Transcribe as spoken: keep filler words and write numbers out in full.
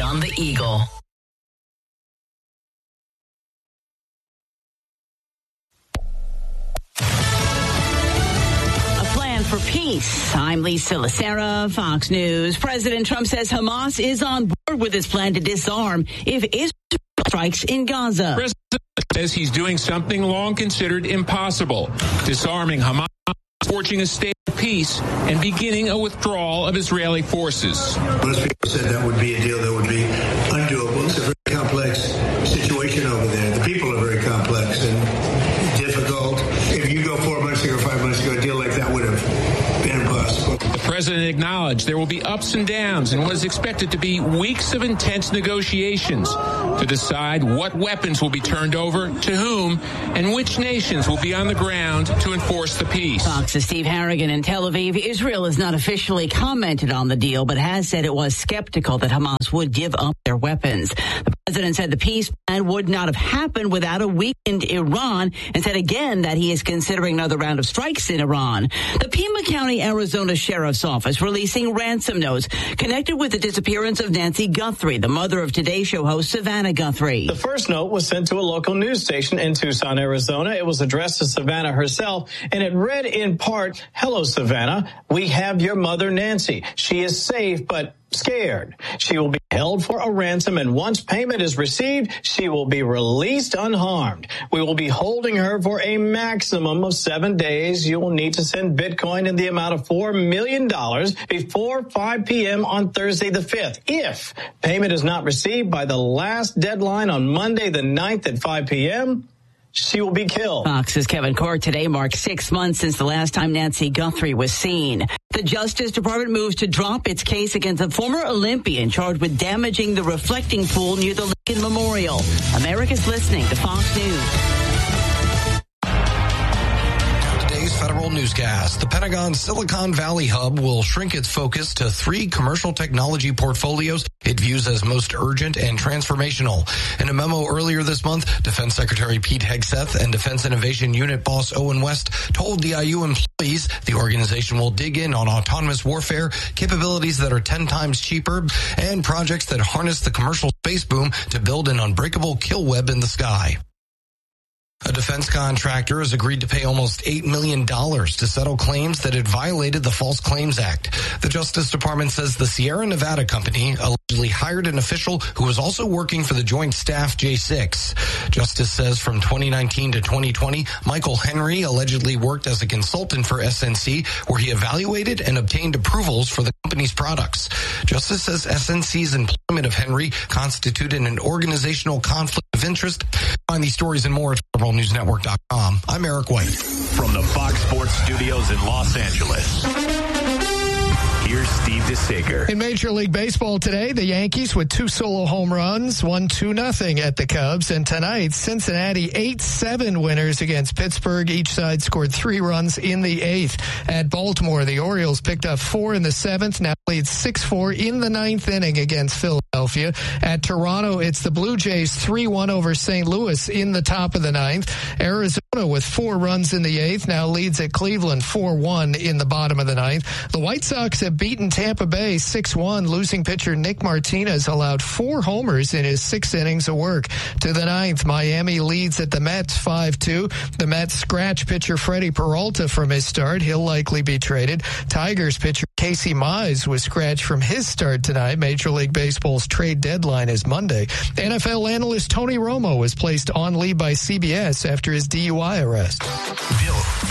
on the Eagle. For peace. I'm Lisa Lacera, Fox News. President Trump says Hamas is on board with his plan to disarm if Israel strikes in Gaza. President says he's doing something long considered impossible, disarming Hamas, forging a state of peace, and beginning a withdrawal of Israeli forces. Most people said that would be a deal that would be undoable. It's a very complex situation over there. The people are very complex and difficult. If you go four months ago, five months ago, a deal like that would have been impossible. The president acknowledged there will be ups and downs in what is expected to be weeks of intense negotiations to decide what weapons will be turned over to whom and which nations will be on the ground to enforce the peace. Fox's Steve Harrigan in Tel Aviv. Israel has not officially commented on the deal, but has said it was skeptical that Hamas would give up their weapons. The president said the peace plan would not have happened without a weakened Iran, and said again that he is considering another round of strikes in Iran. The Pima County, Arizona Sheriff's Office releasing ransom notes connected with the disappearance of Nancy Guthrie, the mother of Today Show host Savannah Guthrie. The first note was sent to a local news station in Tucson, Arizona. It was addressed to Savannah herself, and it read in part, "Hello, Savannah. We have your mother, Nancy. She is safe, but scared. She will be held for a ransom, and once payment is received, she will be released unharmed. We will be holding her for a maximum of seven days. You will need to send Bitcoin in the amount of four million dollars before five p.m. on Thursday the fifth. If payment is not received by the last deadline on Monday the ninth at five p.m., she will be killed." Fox's Kevin Court. Today marks six months since the last time Nancy Guthrie was seen. The Justice Department moves to drop its case against a former Olympian charged with damaging the reflecting pool near the Lincoln Memorial. America's listening to Fox News. Federal newscast. The Pentagon's Silicon Valley hub will shrink its focus to three commercial technology portfolios it views as most urgent and transformational. In a memo earlier this month, Defense Secretary Pete Hegseth and Defense Innovation Unit boss Owen West told D I U employees the organization will dig in on autonomous warfare, capabilities that are ten times cheaper, and projects that harness the commercial space boom to build an unbreakable kill web in the sky. A defense contractor has agreed to pay almost eight million dollars to settle claims that it violated the False Claims Act. The Justice Department says the Sierra Nevada company allegedly hired an official who was also working for the Joint Staff J six. Justice says from twenty nineteen to twenty twenty, Michael Henry allegedly worked as a consultant for S N C, where he evaluated and obtained approvals for the company's products. Justice says S N C's employment of Henry constituted an organizational conflict of interest. Find these stories and more at federal news network dot com. I'm Eric White. From the Fox Sports Studios in Los Angeles, here's Steve DeSager. In Major League Baseball today, the Yankees with two solo home runs won two nothing at the Cubs. And tonight, Cincinnati eight seven winners against Pittsburgh. Each side scored three runs in the eighth. At Baltimore, the Orioles picked up four in the seventh, now lead six four in the ninth inning against Philadelphia. At Toronto, it's the Blue Jays three one over Saint Louis in the top of the ninth. Arizona with four runs in the eighth now leads at Cleveland four one in the bottom of the ninth. The White Sox have beaten Tampa Bay six one. Losing pitcher Nick Martinez allowed four homers in his six innings of work. To the ninth, Miami leads at the Mets five two. The Mets scratch pitcher Freddie Peralta from his start. He'll likely be traded. Tigers pitcher Casey Mize was scratched from his start tonight. Major League Baseball's trade deadline is Monday. N F L analyst Tony Romo was placed on leave by C B S after his D U I arrest. Bill.